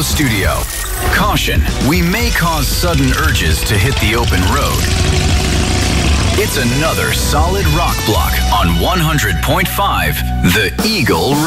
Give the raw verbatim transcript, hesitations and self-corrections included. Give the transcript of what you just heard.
studio. Caution, we may cause sudden urges to hit the open road. It's another solid rock block on one hundred point five The Eagle